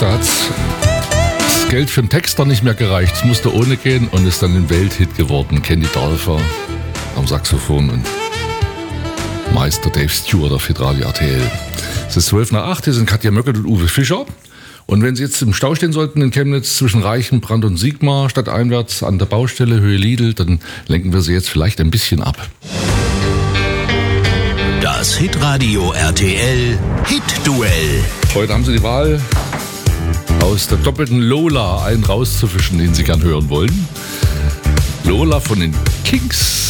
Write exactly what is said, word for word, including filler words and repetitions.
Da hat's das Geld für den Texter nicht mehr gereicht. Es musste ohne gehen und ist dann ein Welthit geworden. Candy Dulfer am Saxophon und Meister Dave Stewart auf Hitradio R T L. Es ist zwölf nach acht, hier sind Katja Möckert und Uwe Fischer. Und wenn Sie jetzt im Stau stehen sollten in Chemnitz zwischen Reichenbrand und Sigmar, stadteinwärts an der Baustelle Höhe Lidl, dann lenken wir Sie jetzt vielleicht ein bisschen ab. Das Hitradio R T L Hit-Duell. Heute haben Sie die Wahl, aus der doppelten Lola einen rauszufischen, den Sie gern hören wollen. Lola von den Kings